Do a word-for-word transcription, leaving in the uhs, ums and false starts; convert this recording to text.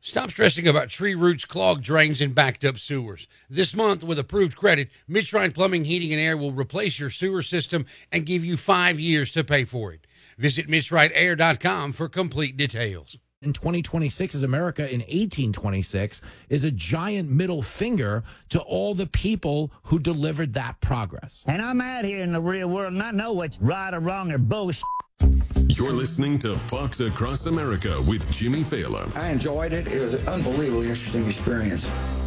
Stop stressing about tree roots, clogged drains, and backed up sewers. This month, with approved credit, Midshrine Plumbing, Heating, and Air will replace your sewer system and give you five years to pay for it. Visit midshrine air dot com for complete details. In twenty twenty-six, as America in eighteen twenty-six, is a giant middle finger to all the people who delivered that progress. And I'm out here in the real world, and I know what's right or wrong or bullshit. You're listening to Fox Across America with Jimmy Fallon. I enjoyed it. It was an unbelievably interesting experience.